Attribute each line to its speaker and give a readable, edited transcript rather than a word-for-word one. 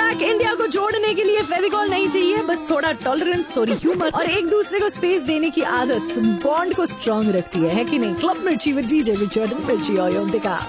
Speaker 1: Back. India को जोड़ने के लिए फेविकॉल नहीं चाहिए, बस थोड़ा टॉलरेंस, थोड़ी ह्यूमर और एक दूसरे को स्पेस देने की आदत बॉन्ड को स्ट्रॉन्ग रखती है कि नहीं? क्लब मिर्ची विद डीजे रिचर्ड, मिर्ची और योगिका।